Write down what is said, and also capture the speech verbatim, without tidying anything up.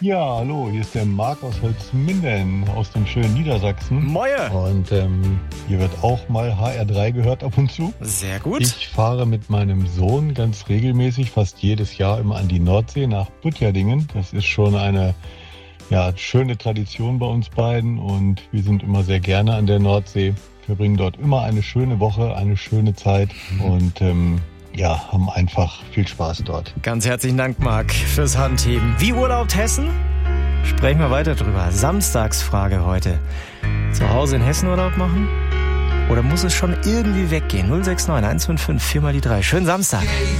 Ja, hallo, hier ist der Marc aus Holzminden, aus dem schönen Niedersachsen. Moje! Und ähm, hier wird auch mal H R drei gehört ab und zu. Sehr gut. Ich fahre mit meinem Sohn ganz regelmäßig, fast jedes Jahr immer an die Nordsee nach Butjadingen. Das ist schon eine ja, schöne Tradition bei uns beiden und wir sind immer sehr gerne an der Nordsee. Verbringen dort immer eine schöne Woche, eine schöne Zeit und ähm, ja, haben einfach viel Spaß dort. Ganz herzlichen Dank, Marc, fürs Handheben. Wie urlaubt Hessen? Sprechen wir weiter drüber. Samstagsfrage heute. Zu Hause in Hessen Urlaub machen? Oder muss es schon irgendwie weggehen? null sechs neun eins fünf fünf vier mal die drei. Schönen Samstag.